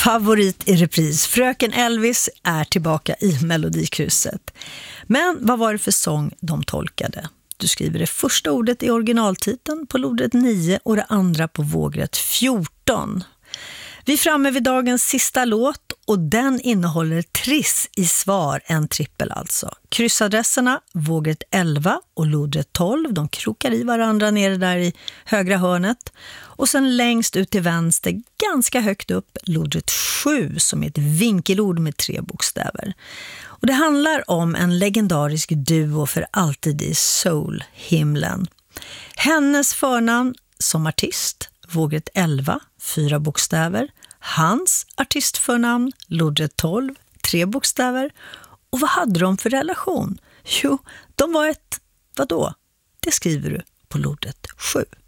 favorit i repris. Fröken Elvis är tillbaka i Melodikrysset. Men vad var det för sång de tolkade? Du skriver det första ordet i originaltiteln på lodrätt 9 och det andra på vågrätt 14. Vi är framme vid dagens sista låt och den innehåller triss i svar, en trippel alltså. Kryssadresserna vågrätt 11 och lodrätt 12, de krokar i varandra nere där i högra hörnet. Och sen längst ut till vänster, ganska högt upp, lodrätt 7 som är ett vinkelord med 3 bokstäver. Och det handlar om en legendarisk duo för alltid i soul-himlen. Hennes förnamn som artist, vågrätt 11, 4 bokstäver. Hans artistförnamn, lodrätt 12, 3 bokstäver. Och vad hade de för relation? Jo, de var ett, vadå? Det skriver du på lodrätt 7.